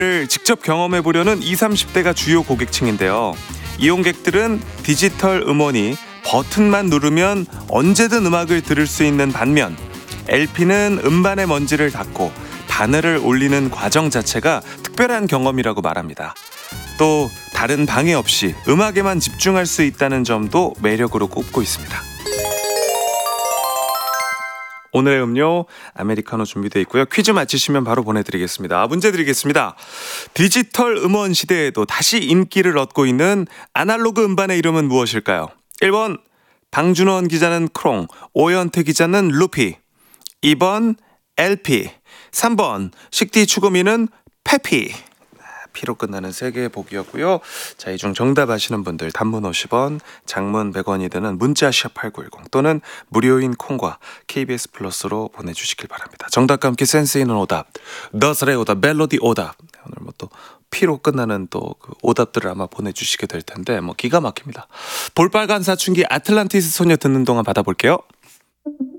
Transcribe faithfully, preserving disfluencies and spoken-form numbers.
를 직접 경험해 보려는 이십, 삼십 대가 주요 고객층인데요. 이용객들은 디지털 음원이 버튼만 누르면 언제든 음악을 들을 수 있는 반면 엘피는 음반의 먼지를 닦고 바늘을 올리는 과정 자체가 특별한 경험이라고 말합니다. 또 다른 방해 없이 음악에만 집중할 수 있다는 점도 매력으로 꼽고 있습니다. 오늘의 음료 아메리카노 준비되어 있고요. 퀴즈 맞히시면 바로 보내드리겠습니다. 문제 드리겠습니다. 디지털 음원 시대에도 다시 인기를 얻고 있는 아날로그 음반의 이름은 무엇일까요? 일 번 방준원 기자는 크롱, 오연태 기자는 루피. 이 번 엘피. 삼 번 식디 추구미는 페피. 피로 끝나는 세 개의 보기였고요. 자, 이 중 정답 아시는 분들 단문 오십 원, 장문 백 원이 드는 문자 샵 팔구일공 또는 무료인 콩과 케이비에스 플러스로 보내주시길 바랍니다. 정답과 함께 센스 있는 오답, 너스레 오답, 멜로디 오답. 오늘 뭐 또 피로 끝나는 또 그 오답들을 아마 보내주시게 될 텐데 뭐 기가 막힙니다. 볼빨간 사춘기 아틀란티스 소녀 듣는 동안 받아볼게요.